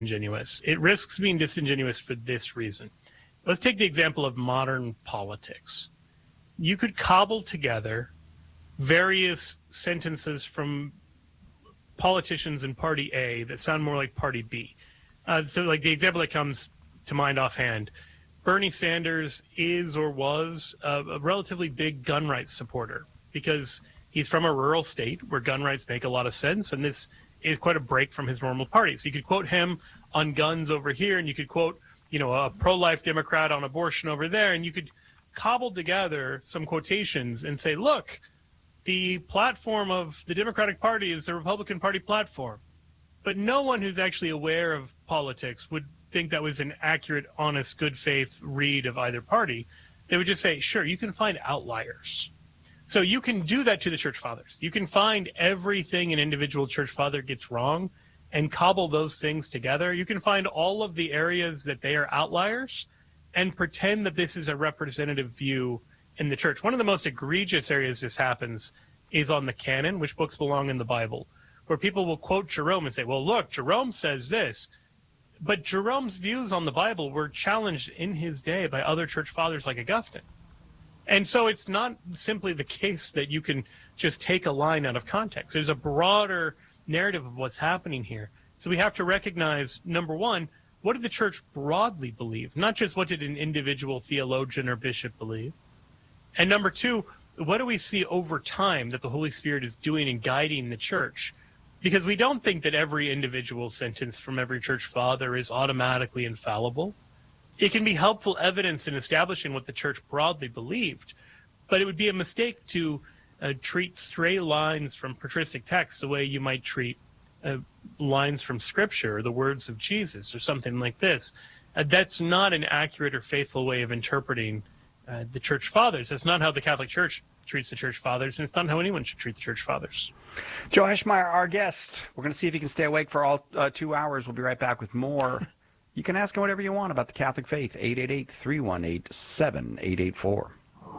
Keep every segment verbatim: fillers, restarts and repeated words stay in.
disingenuous. It risks being disingenuous for this reason. Let's take the example of modern politics. You could cobble together various sentences from politicians in Party A that sound more like Party B. Uh, so like the example that comes to mind offhand, Bernie Sanders is or was a, a relatively big gun rights supporter because he's from a rural state where gun rights make a lot of sense, and this is quite a break from his normal party. So you could quote him on guns over here, and you could quote, you know, a pro-life Democrat on abortion over there, and you could cobble together some quotations and say, look, the platform of the Democratic Party is the Republican Party platform. But no one who's actually aware of politics would think that was an accurate, honest, good faith read of either party. They would just say, sure, you can find outliers. So you can do that to the church fathers. You can find everything an individual church father gets wrong and cobble those things together. You can find all of the areas that they are outliers and pretend that this is a representative view in the church. One of the most egregious areas this happens is on the canon, which books belong in the Bible, where people will quote Jerome and say, well, look, Jerome says this. But Jerome's views on the Bible were challenged in his day by other church fathers like Augustine. And so it's not simply the case that you can just take a line out of context. There's a broader narrative of what's happening here. So we have to recognize, number one, what did the church broadly believe? Not just what did an individual theologian or bishop believe. And number two, what do we see over time that the Holy Spirit is doing and guiding the church? Because we don't think that every individual sentence from every church father is automatically infallible. It can be helpful evidence in establishing what the church broadly believed, but it would be a mistake to uh, treat stray lines from patristic texts the way you might treat uh, lines from Scripture or the words of Jesus or something like this. Uh, that's not an accurate or faithful way of interpreting uh, the church fathers. That's not how the Catholic Church treats the church fathers, and it's not how anyone should treat the church fathers. Joe Heschmeyer, our guest. We're going to see if he can stay awake for all uh, two hours. We'll be right back with more. You can ask him whatever you want about the Catholic faith. eight eight eight, three one eight, seven eight eight four.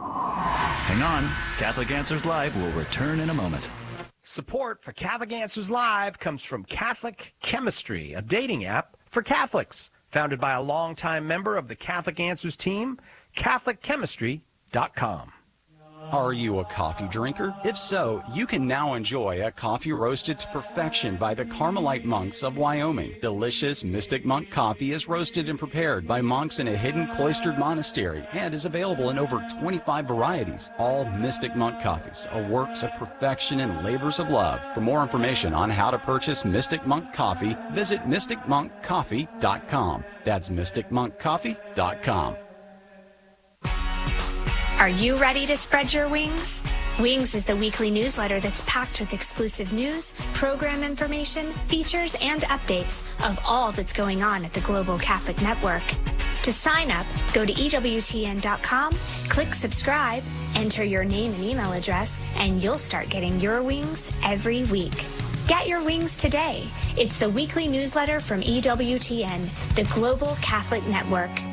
Hang on. Catholic Answers Live will return in a moment. Support for Catholic Answers Live comes from Catholic Chemistry, a dating app for Catholics. Founded by a longtime member of the Catholic Answers team, Catholic Chemistry dot com. Are you a coffee drinker? If so, you can now enjoy a coffee roasted to perfection by the Carmelite monks of Wyoming. Delicious Mystic Monk coffee is roasted and prepared by monks in a hidden cloistered monastery and is available in over twenty-five varieties. All Mystic Monk coffees are works of perfection and labors of love. For more information on how to purchase Mystic Monk coffee, visit mystic monk coffee dot com. That's mystic monk coffee dot com. Are you ready to spread your wings? Wings is the weekly newsletter that's packed with exclusive news, program information, features, and updates of all that's going on at the Global Catholic Network. To sign up, go to E W T N dot com, click subscribe, enter your name and email address, and you'll start getting your wings every week. Get your wings today. It's the weekly newsletter from E W T N, the Global Catholic Network.